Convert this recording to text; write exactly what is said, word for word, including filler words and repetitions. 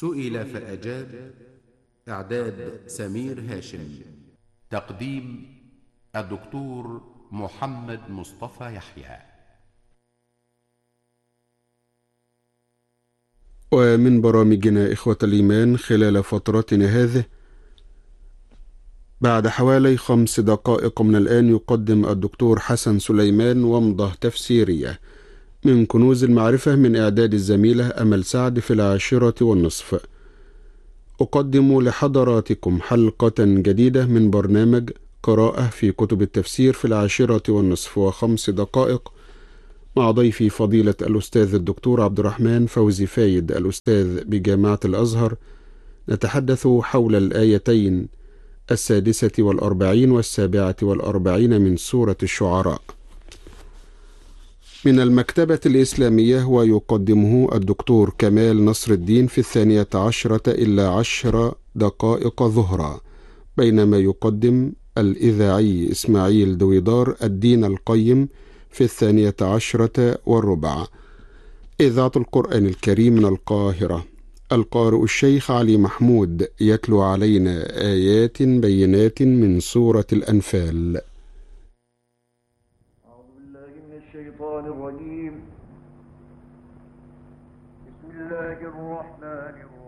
سئل فأجاب. إعداد سمير هاشم. تقديم الدكتور محمد مصطفى يحيى. ومن برامجنا إخوة الإيمان خلال فترتنا هذه، بعد حوالي خمس دقائق من الآن يقدم الدكتور حسن سليمان ومضة تفسيرية من كنوز المعرفة من إعداد الزميلة أمل سعد في العاشرة والنصف. أقدم لحضراتكم حلقة جديدة من برنامج قراءة في كتب التفسير في العاشرة والنصف وخمس دقائق مع ضيفي فضيلة الأستاذ الدكتور عبد الرحمن فوزي فايد الأستاذ بجامعة الأزهر. نتحدث حول الآيتين السادسة والأربعين والسابعة والأربعين من سورة الشعراء من المكتبة الإسلامية، ويقدمه الدكتور كمال نصر الدين في الثانية عشرة إلا عشر دقائق ظهرا، بينما يقدم الإذاعي إسماعيل دويدار الدين القيم في الثانية عشرة والربع. إذاعة القرآن الكريم من القاهرة. القارئ الشيخ علي محمود يتلو علينا آيات بينات من سورة الأنفال. أعوذ بالله من الشيطان الرجيم. بسم الله الرحمن الرحيم.